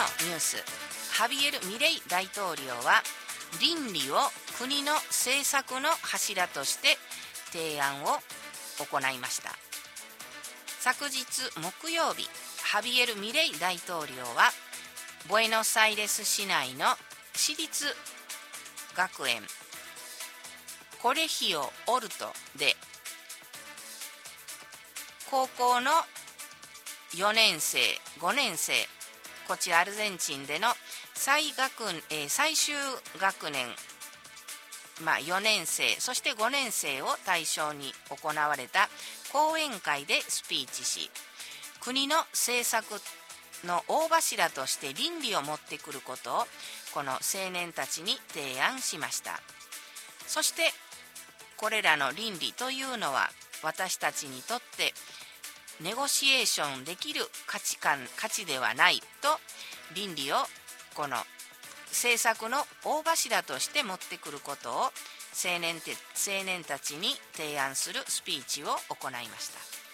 ニュース、ハビエル・ミレイ大統領は倫理を国の政策の柱として提案を行いました。昨日木曜日、ハビエル・ミレイ大統領はブエノスアイレス市内の私立学園コレヒオ・オルトで高校の4年生5年生、こちらアルゼンチンでの最終学年、4年生そして5年生を対象に行われた講演会でスピーチし、国の政策の大柱として倫理を持ってくることをこの青年たちに提案しました。そしてこれらの倫理というのは私たちにとってネゴシエーションできる価値ではないと、倫理をこの政策の大柱として持ってくることを青年たちに提案するスピーチを行いました。